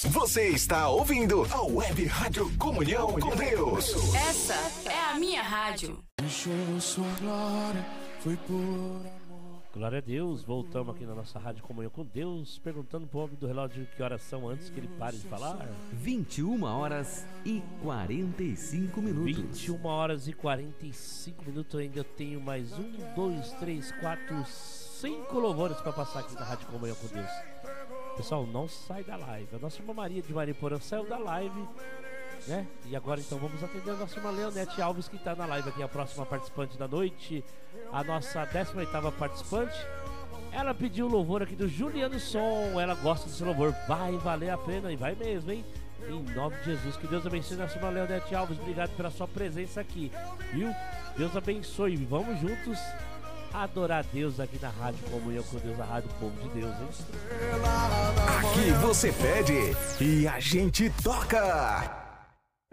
Você está ouvindo a Web Rádio Comunhão com Deus. Essa é a minha rádio. Deixou sua glória, foi por amor. Glória a Deus, voltamos aqui na nossa Rádio Comunhão com Deus, perguntando pro homem do relógio que horas são antes que ele pare de falar. 21 horas e 45 minutos. 21 horas e 45 minutos, ainda eu tenho mais 1, 2, 3, 4, 5 louvores para passar aqui na Rádio Comunhão com Deus. Pessoal, não sai da live. A nossa irmã Maria de Mariporã saiu da live, né? E agora então vamos atender a nossa irmã Leonete Alves, que está na live aqui, a próxima participante da noite, a nossa 18ª participante. Ela pediu o louvor aqui do Juliano Som, ela gosta desse louvor, vai valer a pena e vai mesmo, hein? Em nome de Jesus, que Deus abençoe a nossa irmã Leonete Alves, obrigado pela sua presença aqui, viu? Deus abençoe, vamos juntos adorar a Deus aqui na Rádio Comunhão com Deus, a Rádio Povo de Deus, hein? Aqui você pede e a gente toca.